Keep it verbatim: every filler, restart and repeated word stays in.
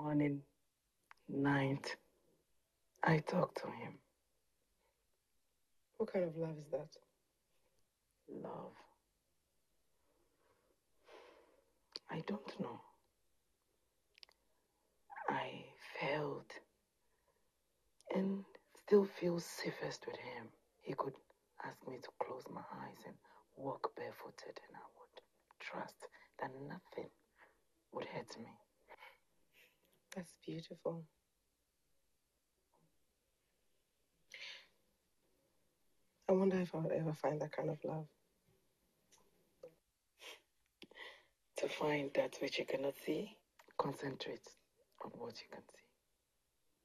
morning, night, I talk to him. What kind of love is that? Love. I don't know. I failed and still feel safest with him. He could ask me to close my eyes and walk barefooted, and I would trust that nothing would hurt me. That's beautiful. I wonder if I would ever find that kind of love. To find that which you cannot see, concentrate on what you can see.